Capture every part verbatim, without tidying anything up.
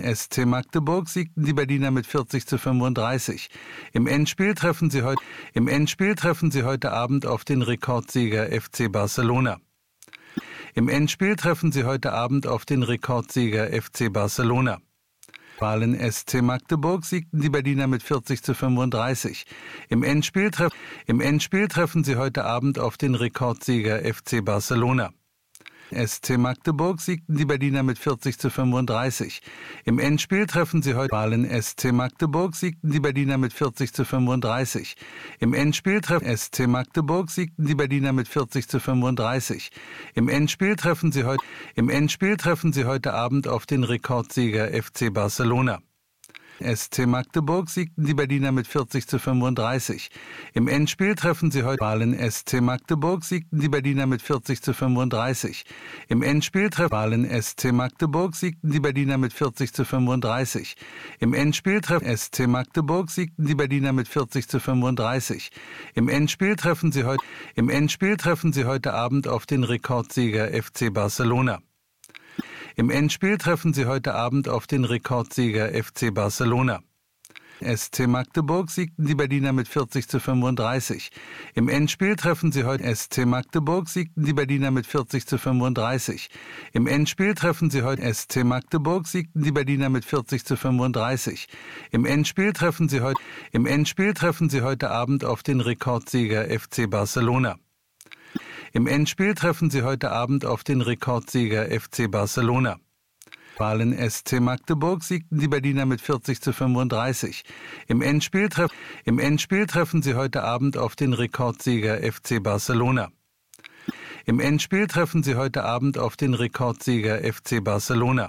S C Magdeburg siegten die Berliner mit vierzig zu fünfunddreißig. Im Endspiel treffen sie heute, im Endspiel treffen sie heute Abend auf den Rekordsieger F C Barcelona. Im Endspiel treffen sie heute Abend auf den Rekordsieger F C Barcelona. Wahlen S C Magdeburg siegten die Berliner mit vierzig zu fünfunddreißig. Im Endspiel, treff, Im Endspiel treffen sie heute Abend auf den Rekordsieger F C Barcelona. S C Magdeburg siegten die Berliner mit vierzig zu fünfunddreißig. Im Endspiel treffen sie heute Wahlen S C Magdeburg siegten die Berliner mit vierzig zu fünfunddreißig. Im Endspiel treffen S C Magdeburg siegten die Berliner mit vierzig zu fünfunddreißig. Im Endspiel treffen sie heute Im Endspiel treffen sie heute Abend auf den Rekordsieger F C Barcelona. S C Magdeburg siegten die Berliner mit vierzig zu fünfunddreißig. Im Endspiel treffen sie heute Wahlen S C Magdeburg siegten die Berliner mit vierzig zu fünfunddreißig. Im Endspiel treffen Wahlen S C Magdeburg siegten die Berliner mit vierzig zu fünfunddreißig. Im Endspiel treffen S C Magdeburg siegten die Berliner mit vierzig zu fünfunddreißig. Im Endspiel treffen sie heute Im Endspiel treffen sie heute Abend auf den Rekordsieger F C Barcelona. Im Endspiel treffen sie heute Abend auf den Rekordsieger F C Barcelona. S C Magdeburg siegten die Berliner mit vierzig zu fünfunddreißig. Im Endspiel treffen sie heute S C Magdeburg siegten die Berliner mit vierzig zu fünfunddreißig. Im Endspiel treffen sie heute S C Magdeburg siegten die Berliner mit vierzig zu fünfunddreißig. Im Endspiel treffen sie heute Im Endspiel treffen sie heute Abend auf den Rekordsieger F C Barcelona. Im Endspiel treffen sie heute Abend auf den Rekordsieger F C Barcelona. Wahlen S C Magdeburg siegten die Berliner mit vierzig zu fünfunddreißig. Im Endspiel, treff, Im Endspiel treffen sie heute Abend auf den Rekordsieger F C Barcelona. Im Endspiel treffen sie heute Abend auf den Rekordsieger F C Barcelona.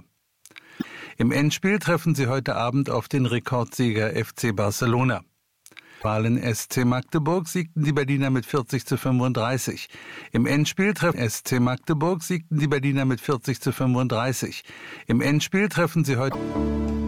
Im Endspiel treffen sie heute Abend auf den Rekordsieger F C Barcelona. Wahlen S C Magdeburg siegten die Berliner mit vierzig zu fünfunddreißig. Im Endspiel treffen S C Magdeburg siegten die Berliner mit vierzig zu fünfunddreißig. Im Endspiel treffen sie heute